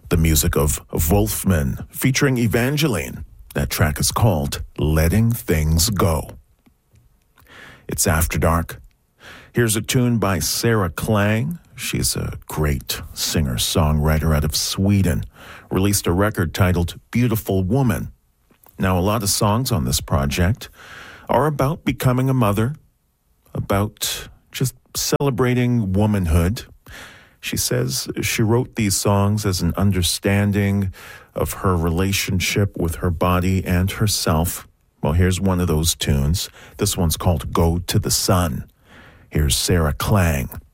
the music of Wolfman featuring Evangeline. That track is called Letting Things Go. It's After Dark. Here's a tune by Sarah Klang. She's a great singer-songwriter out of Sweden. Released a record titled Beautiful Woman. Now, a lot of songs on this project are about becoming a mother, about just celebrating womanhood. She says she wrote these songs as an understanding of her relationship with her body and herself. Well, here's one of those tunes. This one's called Go to the Sun. Here's Sarah Klang.